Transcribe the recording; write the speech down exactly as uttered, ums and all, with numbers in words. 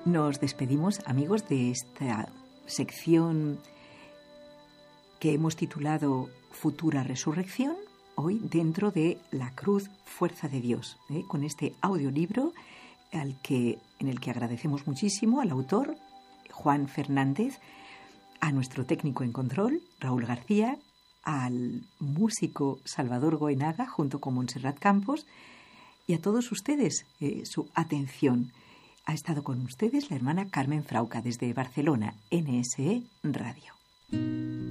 Nos despedimos, amigos, de esta sección que hemos titulado Futura Resurrección, hoy dentro de La Cruz, Fuerza de Dios, ¿eh? con este audiolibro al que, en el que agradecemos muchísimo al autor, Juan Fernández, a nuestro técnico en control, Raúl García, al músico Salvador Goenaga, junto con Montserrat Campos, y a todos ustedes, eh, su atención. Ha estado con ustedes la hermana Carmen Frauca desde Barcelona, N S E Radio.